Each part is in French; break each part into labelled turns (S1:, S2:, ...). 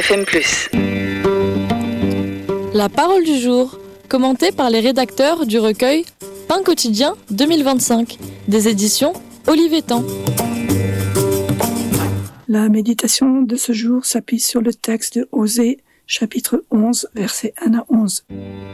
S1: FM+.
S2: La parole du jour, commentée par les rédacteurs du recueil Pain quotidien 2025, des éditions Olivetan.
S3: La méditation de ce jour s'appuie sur le texte de Osée, chapitre 11, versets 1 à 11.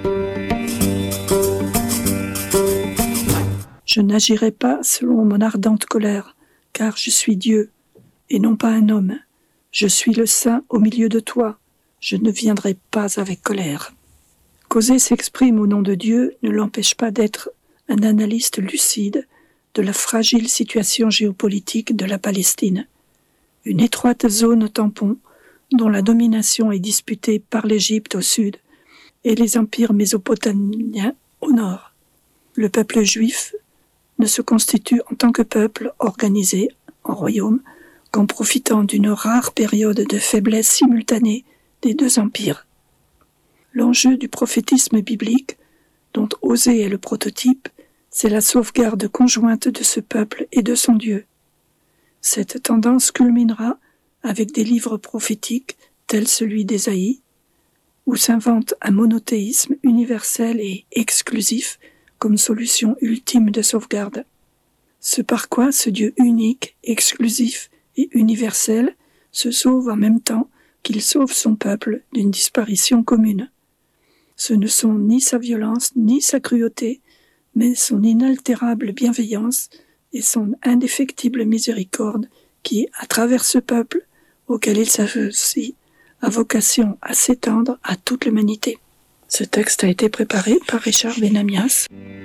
S3: Je n'agirai pas selon mon ardente colère, car je suis Dieu, et non pas un homme. Je suis le Saint au milieu de toi, je ne viendrai pas avec colère. Qu'Osée s'exprime au nom de Dieu ne l'empêche pas d'être un analyste lucide de la fragile situation géopolitique de la Palestine, une étroite zone tampon dont la domination est disputée par l'Égypte au sud et les empires mésopotamiens au nord. Le peuple juif ne se constitue en tant que peuple organisé en royaume qu'en profitant d'une rare période de faiblesse simultanée des deux empires. L'enjeu du prophétisme biblique, dont Osée est le prototype, c'est la sauvegarde conjointe de ce peuple et de son Dieu. Cette tendance culminera avec des livres prophétiques tels celui d'Ésaïe, où s'invente un monothéisme universel et exclusif comme solution ultime de sauvegarde. Ce par quoi ce Dieu unique, exclusif et universel se sauve en même temps qu'il sauve son peuple d'une disparition commune. Ce ne sont ni sa violence ni sa cruauté, mais son inaltérable bienveillance et son indéfectible miséricorde qui, à travers ce peuple auquel il s'associe, a vocation à s'étendre à toute l'humanité. Ce texte a été préparé par Richard Benamias.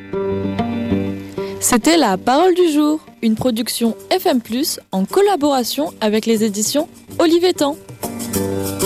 S2: C'était la parole du jour, une production FM+, en collaboration avec les éditions Olivetan.